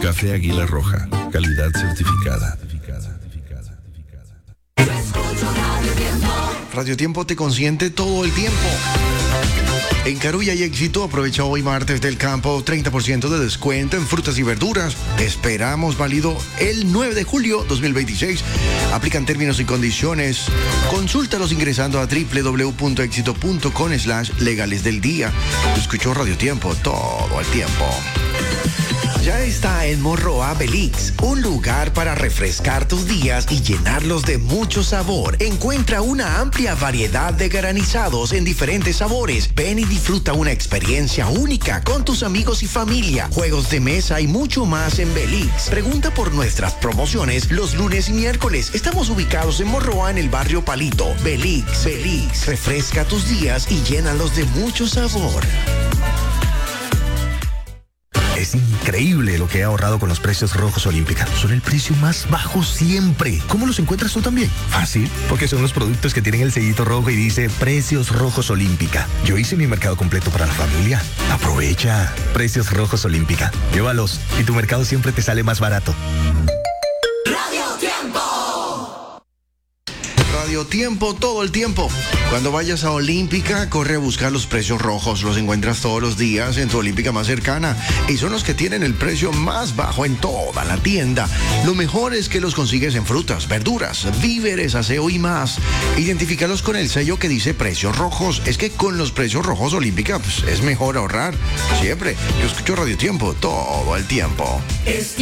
Café Águila Roja, calidad certificada. Radio Tiempo te consiente todo el tiempo. En Carulla y Éxito aprovecha hoy martes del campo 30% de descuento en frutas y verduras. Te esperamos válido el 9 de julio 2026. Aplican términos y condiciones. Consúltalos ingresando a www.exito.com/legales del día. Escuchó Radio Tiempo todo el tiempo. Ya está en Morroa Belix, un lugar para refrescar tus días y llenarlos de mucho sabor. Encuentra una amplia variedad de granizados en diferentes sabores. Ven y disfruta una experiencia única con tus amigos y familia, juegos de mesa y mucho más en Belix. Pregunta por nuestras promociones los lunes y miércoles. Estamos ubicados en Morroa, en el barrio Palito. Belix, refresca tus días y llénalos de mucho sabor. Es increíble lo que he ahorrado con los precios Rojos Olímpica. Son el precio más bajo siempre. ¿Cómo los encuentras tú también? Fácil, porque son los productos que tienen el sellito rojo y dice Precios Rojos Olímpica. Yo hice mi mercado completo para la familia. Aprovecha. Precios Rojos Olímpica. Llévalos y tu mercado siempre te sale más barato. Radio Tiempo todo el tiempo. Cuando vayas a Olímpica, corre a buscar los precios rojos. Los encuentras todos los días en tu Olímpica más cercana y son los que tienen el precio más bajo en toda la tienda. Lo mejor es que los consigues en frutas, verduras, víveres, aseo y más. Identifícalos con el sello que dice precios rojos. Es que con los precios rojos Olímpica es mejor ahorrar. Siempre. Yo escucho Radio Tiempo todo el tiempo.